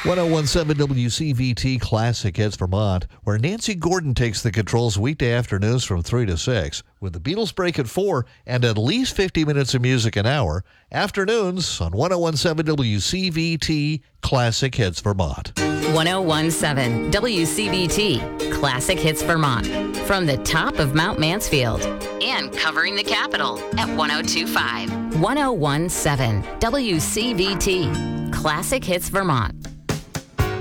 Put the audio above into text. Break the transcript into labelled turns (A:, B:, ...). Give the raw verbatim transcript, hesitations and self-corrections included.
A: ten seventeen W C V T Classic Hits Vermont, where Nancy Gordon takes the controls weekday afternoons from three to six, with the Beatles break at four and at least fifty minutes of music an hour. Afternoons on ten seventeen W C V T Classic Hits Vermont.
B: ten seventeen W C V T Classic Hits Vermont. From the top of Mount Mansfield and covering the capital at ten twenty-five. ten seventeen W C V T Classic Hits Vermont.